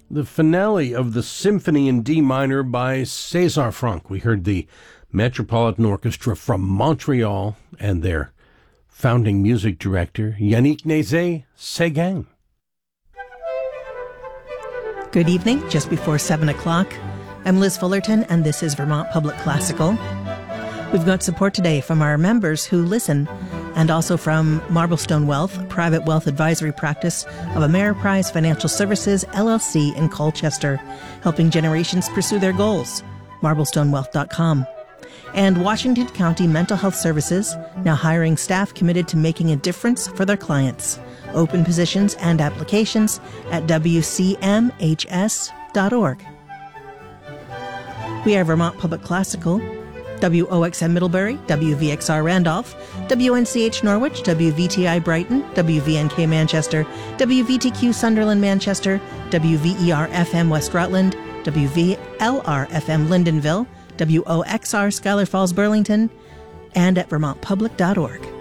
the finale of the Symphony in D minor by César Franck. We heard the Metropolitan Orchestra from Montreal and their founding music director, Yannick Nézet-Séguin. Good evening, just before 7 o'clock. I'm Liz Fullerton, and this is Vermont Public Classical. We've got support today from our members who listen, and also from Marblestone Wealth, a private wealth advisory practice of Ameriprise Financial Services, LLC in Colchester, helping generations pursue their goals. Marblestonewealth.com. And Washington County Mental Health Services, now hiring staff committed to making a difference for their clients. Open positions and applications at wcmhs.org. We are Vermont Public Classical, WOXM Middlebury, WVXR Randolph, WNCH Norwich, WVTI Brighton, WVNK Manchester, WVTQ Sunderland Manchester, WVER FM West Rutland, WVLR FM Lyndonville, WOXR Schuyler Falls Burlington, and at vermontpublic.org.